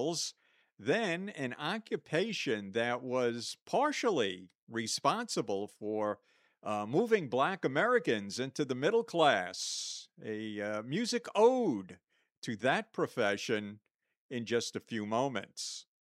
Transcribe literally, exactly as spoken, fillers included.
sales, then an occupation that was partially responsible for uh, moving Black Americans into the middle class, a uh, music ode to that profession in just a few moments.